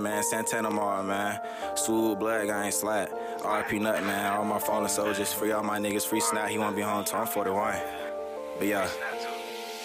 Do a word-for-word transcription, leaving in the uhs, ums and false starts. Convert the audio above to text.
man. Santana Mall, man. Swoop, Blood Gang, Slat. R P Nut, man. All my fallen soldiers. Free all my niggas. Free Snap. He won't be home till I'm forty-one. But yeah.